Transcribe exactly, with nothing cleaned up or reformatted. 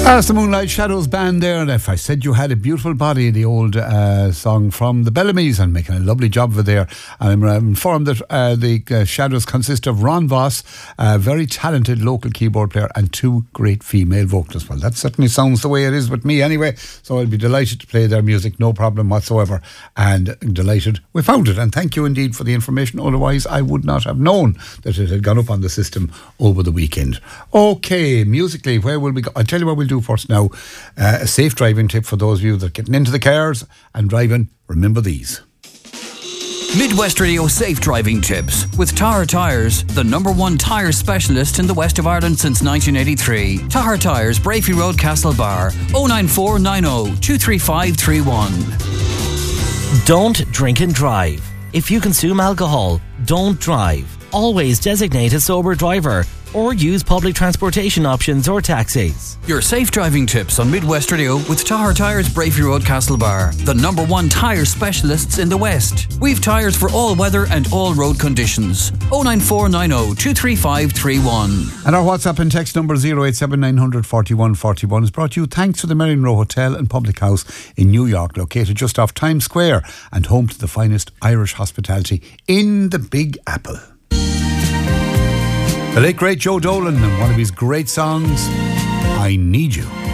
That's the Moonlight Shadows band there, and if I said you had a beautiful body, the old uh, song from the Bellamy's, and making a lovely job of it there. And I'm uh, informed that uh, the uh, Shadows consist of Ron Voss, a very talented local keyboard player, and two great female vocalists. Well, that certainly sounds the way it is with me anyway, so I'll be delighted to play their music, no problem whatsoever, and delighted we found it. And thank you indeed for the information, otherwise I would not have known that it had gone up on the system over the weekend. Okay, musically, where will we go? I'll tell you what we'll do first now. Uh, a safe driving tip for those of you that are getting into the cars and driving. Remember these. Midwest Radio Safe Driving Tips with Tahar Tyres, the number one tyre specialist in the west of Ireland since nineteen eighty-three. Tahar Tyres, Brafey Road, Castlebar. oh nine four nine oh two three five three one. Don't drink and drive. If you consume alcohol, don't drive. Always designate a sober driver or use public transportation options or taxis. Your safe driving tips on Midwest Radio with Tahar Tyres, Brafey Road, Castlebar, the number one tyre specialists in the West. We've tyres for all weather and all road conditions. oh nine four nine oh two three five three one. And our WhatsApp and text number zero eight seven nine hundred forty-one forty-one is brought to you thanks to the Merrion Row Hotel and Public House in New York, located just off Times Square and home to the finest Irish hospitality in the Big Apple. The late great Joe Dolan and one of his great songs, I Need You.